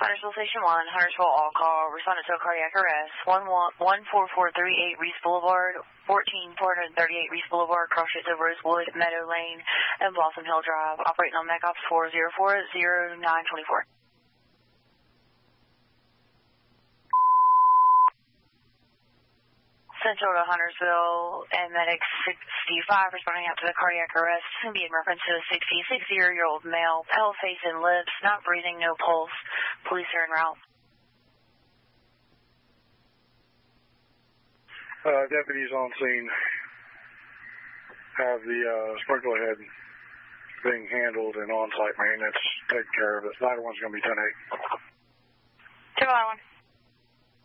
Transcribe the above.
Huntersville Station 1, Huntersville all call, responded to a cardiac arrest, 14438 Reese Boulevard, 14438 Reese Boulevard, cross streets of Rosewood, Meadow Lane, and Blossom Hill Drive, operating on MacOps 4040924. Central to Huntersville and Medic 65 responding out to the cardiac arrest. This can be in reference to a 60-year-old male, pale face and lips, not breathing, no pulse. Police are en route. Deputies on scene have the sprinkler head being handled and on-site maintenance taken care of. It. 911's going to be 10-8. 2-1.